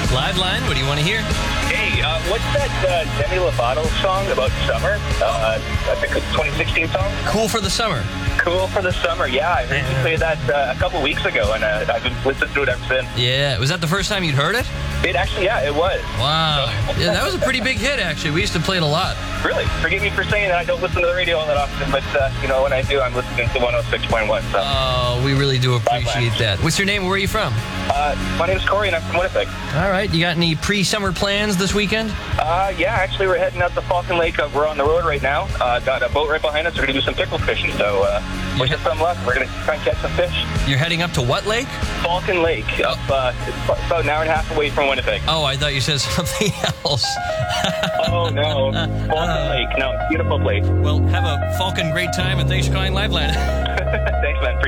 Live line, what do you want to hear? Hey, what's that Demi Lovato song about summer? I think it's a 2016 song. Cool for the summer. Cool for the summer. Yeah, I heard you play that a couple weeks ago, and I've been listening to it ever since. Yeah, was that the first time you'd heard it? It actually, yeah, it was. Wow. Yeah, that was a pretty big hit, actually. We used to play it a lot. Really? Forgive me for saying that I don't listen to the radio all that often, but, when I do, I'm listening to 106.1. So. Oh, we really do appreciate that. What's your name? Where are you from? My name's Corey, and I'm from Winnipeg. All right. You got any pre-summer plans this weekend? Yeah, actually, we're heading out to Falcon Lake. We're on the road right now. Got a boat right behind us. We're going to do some pickle fishing, so wish us some luck. We're going to try and catch some fish. You're heading up to what lake? Falcon Lake, up it's about an hour and a half away from Winnipeg. Oh, I thought you said something else. Oh, no. Falcon Lake. No, beautiful place. Well, have a Falcon great time, and thanks for calling Liveline. Thanks, man.